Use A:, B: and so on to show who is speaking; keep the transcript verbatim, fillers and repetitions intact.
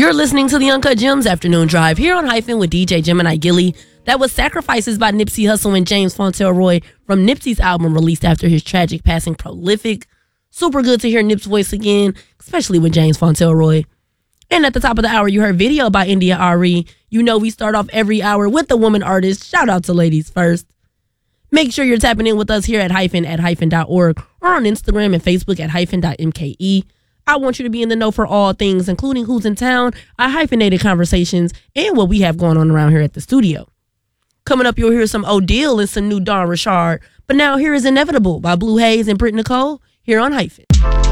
A: You're listening to the Uncut Gems Afternoon Drive here on Hyphen with D J Gemini Gilly. That was Sacrifices by Nipsey Hussle and James Fontelroy from Nipsey's album released after his tragic passing, Prolific. Super good to hear Nip's voice again, especially with James Fontelroy. And at the top of the hour, you heard Video by India Ari. You know we start off every hour with the woman artist. Shout out to ladies first. Make sure you're tapping in with us here at Hyphen at hyphen dot org or on Instagram and Facebook at hyphen dot M K E. I want you to be in the know for all things, including who's in town, our hyphenated conversations, and what we have going on around here at the studio. Coming up, you'll hear some Odile and some new Dawn Richard. But now here is Inevitable by Blue Haze and Britt Nicole here on Hyphen.